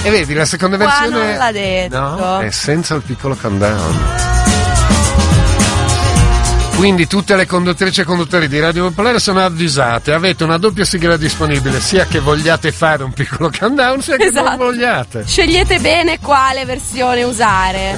E vedi, la seconda versione non l'ha detto. No, è senza il piccolo countdown. Quindi tutte le conduttrici e conduttori di Radio Popolare sono avvisate, avete una doppia sigla disponibile, sia che vogliate fare un piccolo countdown, sia che non vogliate. Scegliete bene quale versione usare.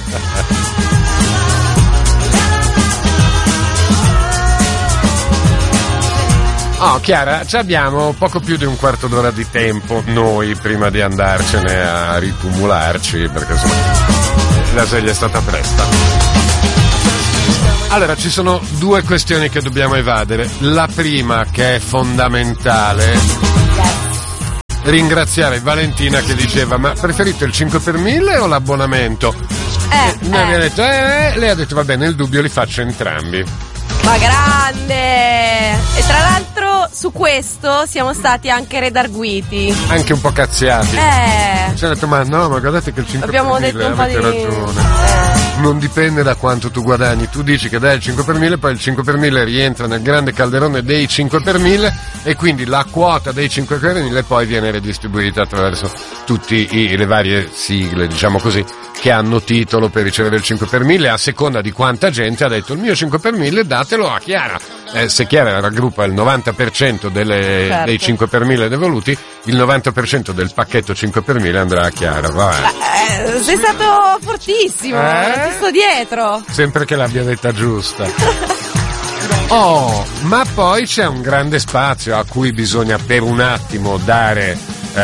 Oh, Chiara, ci abbiamo poco più di un quarto d'ora di tempo noi prima di andarcene a ripumularci, perché insomma la sveglia è stata presta. Allora, ci sono due questioni che dobbiamo evadere. La prima, che è fondamentale, ringraziare Valentina che diceva: ma preferite il 5 per 1000 o l'abbonamento? Aveva detto, lei ha detto: va bene, nel dubbio li faccio entrambi. Ma grande! E tra l'altro su questo siamo stati anche redarguiti. Anche un po' cazziati. Ci hanno detto: ma no, ma guardate che il 5 abbiamo per 1000 detto un po' avete ragione. Non dipende da quanto tu guadagni. Tu dici che dai il 5 per 1000, poi il 5 per 1000 rientra nel grande calderone dei 5 per 1000 e quindi la quota dei 5 per 1000 poi viene redistribuita attraverso tutte le varie sigle, diciamo così, che hanno titolo per ricevere il 5 per 1000 a seconda di quanta gente ha detto: il mio 5 per 1000 datelo a Chiara. Se Chiara raggruppa il 90% dei 5 per 1000 devoluti, il 90% del pacchetto 5 per 1000 andrà a Chiara. Sei stato fortissimo, ti sto dietro. Sempre che l'abbia detta giusta. Oh, ma poi c'è un grande spazio a cui bisogna per un attimo dare,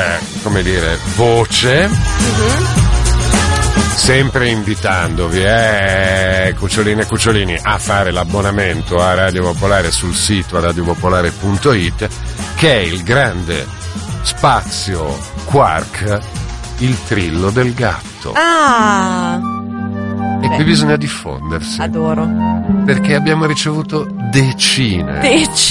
voce. Sempre invitandovi, cuccioline e cucciolini, a fare l'abbonamento a Radio Popolare sul sito radiopopolare.it, che è il grande spazio Quark, il trillo del gatto. E qui bisogna diffondersi. Adoro. Perché abbiamo ricevuto decine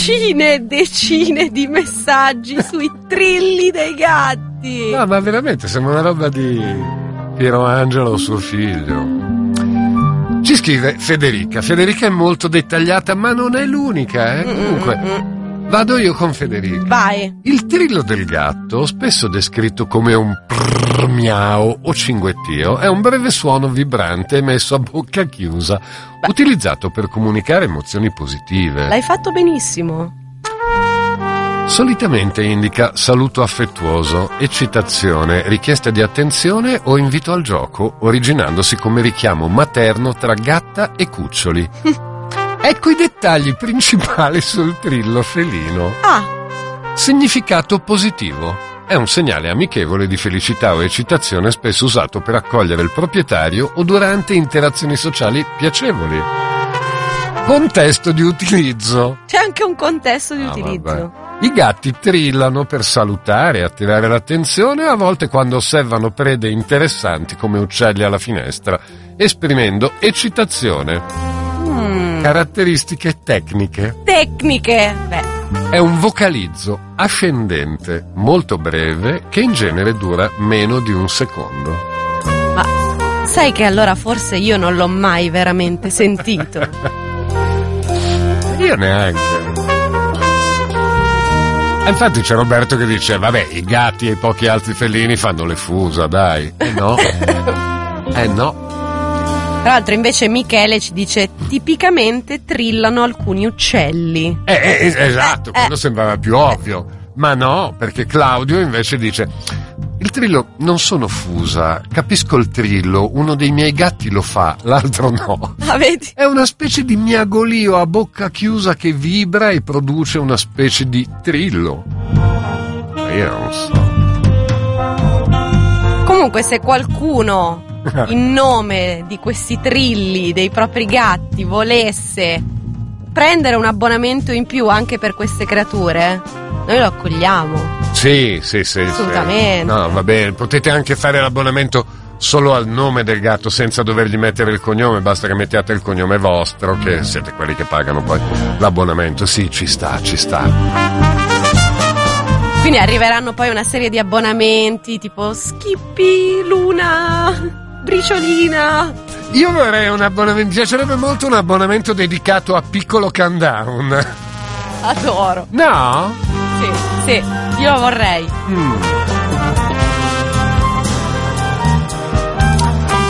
di messaggi sui trilli dei gatti. No, ma veramente sembra una roba di Piero Angelo o suo figlio. Ci scrive Federica. Federica è molto dettagliata, ma non è l'unica, Comunque, vado io con Federica. Vai. Il trillo del gatto, spesso descritto come un prrr, miau o cinguettio, è un breve suono vibrante emesso a bocca chiusa, utilizzato per comunicare emozioni positive. L'hai fatto benissimo. Solitamente indica saluto affettuoso, eccitazione, richiesta di attenzione o invito al gioco, originandosi come richiamo materno tra gatta e cuccioli. Ecco i dettagli principali sul trillo felino. Significato positivo. È un segnale amichevole di felicità o eccitazione, spesso usato per accogliere il proprietario o durante interazioni sociali piacevoli. Contesto di utilizzo. C'è anche un contesto di utilizzo. Vabbè. I gatti trillano per salutare e attirare l'attenzione, a volte quando osservano prede interessanti come uccelli alla finestra, esprimendo eccitazione. Caratteristiche tecniche. È un vocalizzo ascendente, molto breve, che in genere dura meno di un secondo. Ma sai che allora forse io non l'ho mai veramente sentito? Io neanche. Infatti c'è Roberto che dice: vabbè, i gatti e i pochi altri felini fanno le fusa, dai. No. No. Tra l'altro invece Michele ci dice: tipicamente trillano alcuni uccelli. Esatto, quello sembrava più ovvio. Ma no, perché Claudio invece dice: il trillo non sono fusa, capisco il trillo, uno dei miei gatti lo fa, l'altro no. Vedi? È una specie di miagolio a bocca chiusa che vibra e produce una specie di trillo. Ma io non so. Comunque, se qualcuno in nome di questi trilli dei propri gatti volesse prendere un abbonamento in più anche per queste creature, noi lo accogliamo. Sì. Assolutamente. No, va bene, potete anche fare l'abbonamento solo al nome del gatto senza dovergli mettere il cognome, basta che mettiate il cognome vostro, che siete quelli che pagano poi l'abbonamento. Sì, ci sta. Quindi arriveranno poi una serie di abbonamenti tipo Skippy, Luna, Briciolina. Io vorrei un abbonamento, mi piacerebbe molto un abbonamento dedicato a Piccolo Countdown. Adoro. No? Sì, io lo vorrei.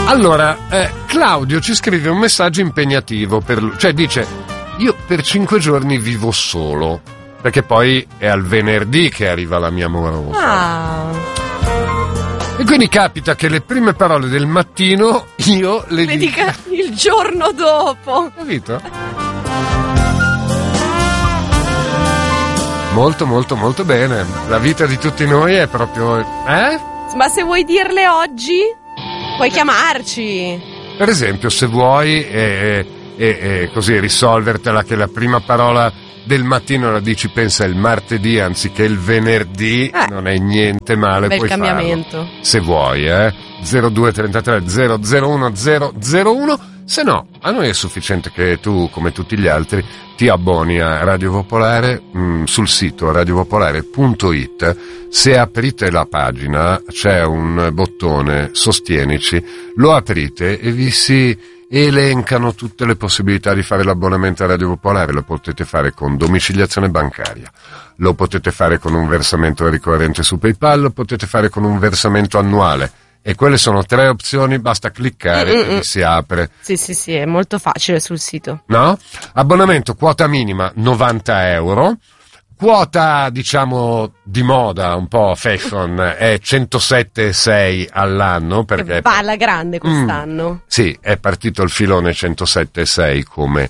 Allora, Claudio ci scrive un messaggio impegnativo per lui, cioè dice: io per 5 giorni vivo solo, perché poi è al venerdì che arriva la mia amorosa. E quindi capita che le prime parole del mattino io le dica il giorno dopo. Capito? Molto molto molto bene. La vita di tutti noi è proprio... Ma se vuoi dirle oggi, puoi chiamarci. Per esempio, se vuoi così risolvertela, che la prima parola del mattino la dici, pensa il martedì anziché il venerdì, non è niente male. Bel puoi cambiamento. Farlo, se vuoi, 0233 001 001. Se no, a noi è sufficiente che tu, come tutti gli altri, ti abboni a Radio Popolare sul sito radiopopolare.it. Se aprite la pagina c'è un bottone Sostienici, lo aprite e vi si elencano tutte le possibilità di fare l'abbonamento a Radio Popolare. Lo potete fare con domiciliazione bancaria, lo potete fare con un versamento ricorrente su PayPal, lo potete fare con un versamento annuale. E quelle sono 3 opzioni, basta cliccare e vi si apre. Sì, è molto facile sul sito. No? Abbonamento, quota minima 90 euro. Quota, diciamo, di moda, un po' fashion, è 107,6 all'anno. Perché va alla grande quest'anno. Sì, è partito il filone 107,6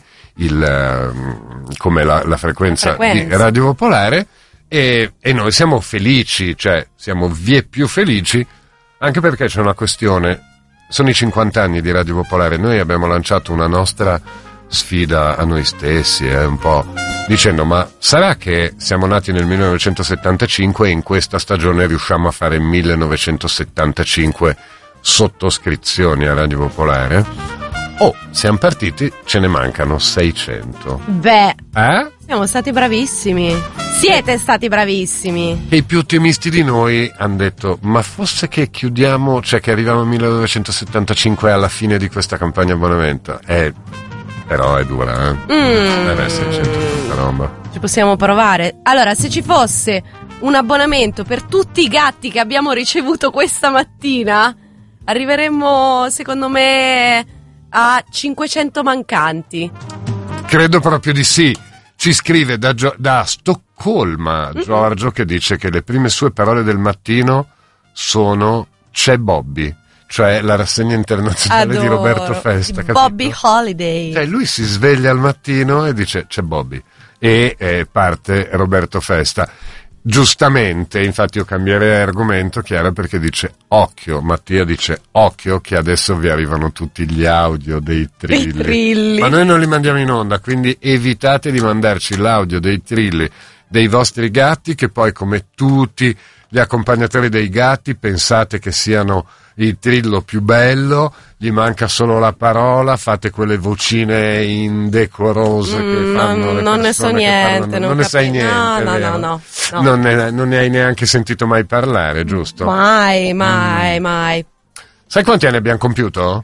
come la frequenza di Radio Popolare, e noi siamo felici, cioè siamo vie più felici. Anche perché c'è una questione, sono i 50 anni di Radio Popolare, noi abbiamo lanciato una nostra sfida a noi stessi, un po' dicendo: ma sarà che siamo nati nel 1975 e in questa stagione riusciamo a fare 1975 sottoscrizioni a Radio Popolare? Siamo partiti, ce ne mancano 600. Beh, siamo stati bravissimi. Siete stati bravissimi. E i più ottimisti di noi hanno detto: ma fosse che chiudiamo, cioè che arriviamo al 1975 alla fine di questa campagna abbonamento. Però è dura, Deve essere 600 questa roba. Ci possiamo provare. Allora, se ci fosse un abbonamento per tutti i gatti che abbiamo ricevuto questa mattina, arriveremmo, secondo me, a 500 mancanti. Credo proprio di sì. Ci scrive da Stoccolma Giorgio, che dice che le prime sue parole del mattino sono "c'è Bobby", cioè la rassegna internazionale di Roberto Festa. Bobby Holiday. Cioè lui si sveglia al mattino e dice "c'è Bobby", e parte Roberto Festa. Giustamente, infatti io cambierei argomento, Chiara, perché dice occhio, Mattia dice occhio che adesso vi arrivano tutti gli audio dei trilli. Ma noi non li mandiamo in onda, quindi evitate di mandarci l'audio dei trilli dei vostri gatti, che poi, come tutti gli accompagnatori dei gatti, pensate che siano il trillo più bello, gli manca solo la parola, fate quelle vocine indecorose che fanno le non ne so niente, non ne sai niente. No. Non ne hai neanche sentito mai parlare, giusto? Mai. Sai quanti anni abbiamo compiuto?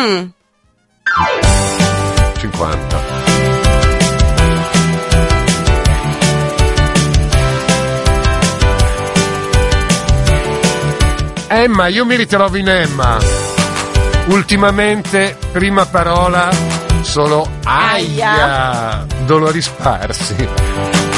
50. Emma, io mi ritrovo in Emma. Ultimamente, prima parola, solo aia, dolori sparsi.